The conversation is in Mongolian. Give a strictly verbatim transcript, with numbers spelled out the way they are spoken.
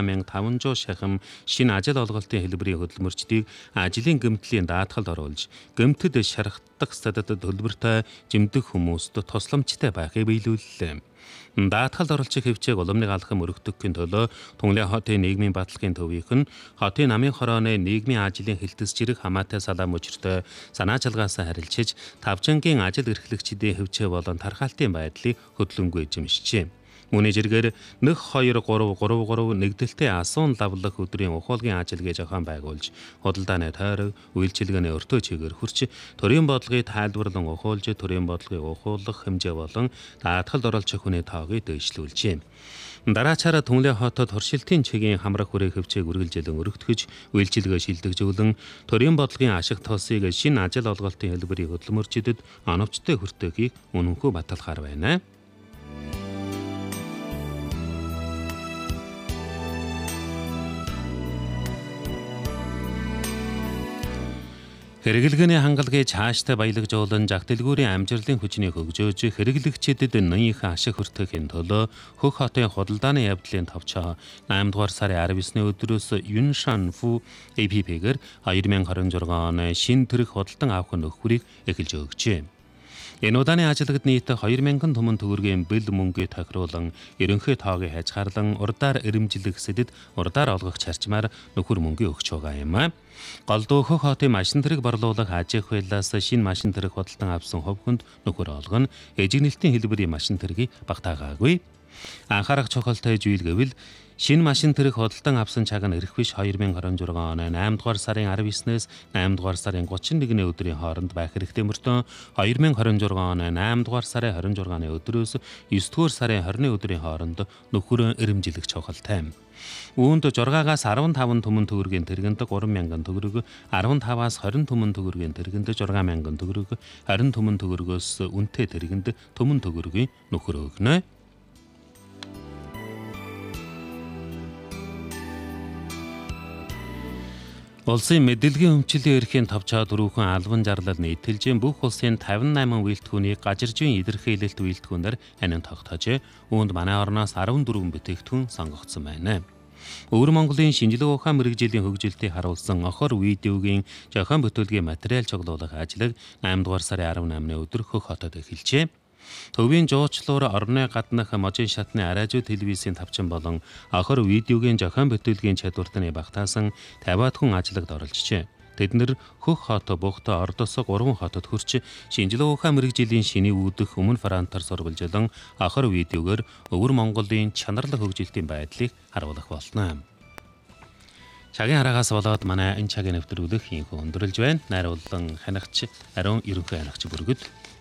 мянга таван зуун шахам шинэ ажил олголтын хэлбэрийн хөдөлмөрчдийг ажлын гэмтлийн даатгалд оруулж, гэмтэд шархдах стадад төлбөртэй жимдэх хүмүүст тусламжтай байхыг биелүүллээ. Даатгалд оролцох хөвчээг уламжлалыг алхам өргөдөхөхийн төлөө Түнлээ хотын нийгмийн баталгын төвийнх нь хотын намын хорооны нийгмийн ажлын хэлтэс жирэг хамаатай салаа мөчөртэй санаачилгаас харилцаж тавчангийн ажил эрхлэгчдийн хөвчөө болон тархаалтын байдлыг хөдөлгөөнгүй эзэмшжээ. Үүний зэргээр нэг хоёр гурав гурав гурав нэгдэлтэй асуун лавлах өдрийн ухуулгын ажилгээ зохион байгуулж, худалдааны тойрог, үйлчилгээний өртөө чигээр хүрч, төрийн бодлогыг тайлбарлан ухуулж, төрийн бодлогыг ухуулах хэмжээ болон даатгалд оролцох хүний тоогыг дэвшлүүлжээ. Дараачаараа Түнлээ хотод туршилтын чигийн хамрах хүрээх хөвчээг үргэлжлэн өргөтгөж, үйлчилгээ шилдэгжүүлэн, төрийн бодлогын ашиг тусыг шинэ ажил олголтын хэлбэрийн хөдөлмөрчдөд оновчтой хүртээхийг үнэнхүү баталгаар байна. Хэрэглэгээний хангалгыг цаашдаа баялагжуулан зах дэлгүүрийн амжилтын хүчнийг хөгжөөж, хэрэглэгчдэд нынхаа ашиг хүртэхийн төлөө Хөх хотын худалдааны явдлын товчоо найман дугаар сарын арав есний өдрөөс Юншан Фу эй пи пи-гээр две тысячи двадцать шесть оны шинэ төрх худалдан авах нөхрийг эхэлж өгчээ. Энэ удааны ажилтгад нийт two мянган түмэн төгрөгийн бэл мөнгөийг тохируулан, ерөнхий тоогийг хязгаарлан, урдаар ирэмжлэгсэдэд урдаар олгох зарчмаар нөхөр мөнгө өгч байгаа юм а. Голдуу Хөх хотын машин тэрэг борлуулах аж ахуй байлаас шинэ машин тэрэг худалдан авсан хувь хүнд нөхөр олгоно, эжигнэлтийн хэлбэрийн машин тэрэгийг багтаагаагүй. Анхаарах чухалтай зүйл гэвэл шинэ машин тэрэг худалдан авсан цаг нь эрэх биш две тысячи двадцать шесть оны найман дугаар сарын арав еснээс найман дугаар сарын тридцать нэгний өдрийн хооронд байх хэрэгтэй мөртөө две тысячи двадцать шесть оны найман дугаар сарын двадцать шестны өдрөөс девять дугаар сарын twenty өдрийн хооронд нөхөр ирэмжлэх чухалтай. Үүнд жургаагаас fifteen түмэн төгрөгийн тэргэнд three мянган төгрөг, fifteen-аас twenty түмэн төгрөгийн тэргэнд six мянган төгрөг, twenty түмэн төгрөгөөс үнэтэй тэргэнд түмэн төгрөгийн нөхөр өгнө. Улсын мэдээллийн өмчлөлийн эрхийн товчоо дөрвөн албан жарлал нийтэлж бүх улсын fifty-eight үйлдэлгүүнийг гажиржийн илэрхийлэлт үйлдэлгүүнээр анин тогтоожээ. Үүнд манай орноос fourteen бүтээгдэхүүн сонгогдсон байна. Өвөр Монголын шинжилгээ ухаан мэрэгжлийн хөгжилтийг харуулсан охор видеогийн зохион бүтээлгийн материал цуглуулах ажлыг найман дугаар сарын eighty-eighны өдөр Хөх хотод эхэлжээ. Төвийн жуучлуур орны гаднах можин шатны араажуу телевизийн тавчин болон охор видеогийн зохион бүтээлгийн чадвартны багтаасан fifty хүн ажлыг оролцжээ. Тэднэр Хөх хот бухт ордос three хотод хүрч шинжилгээ ухаан мэрэгжлийн шиний үүдэх өмнө Франтаар сурвалжилан охор видеогоор өвөр Монголын чанарлах хөгжилтийн байдлыг харуулах болно. Цагийн хараагаас болоод манай энэ цагийн нэвтрүүлэг ийхүү өндөрлж байна. Найруулан ханагч Ариун ерөнхий ханагч бүргэд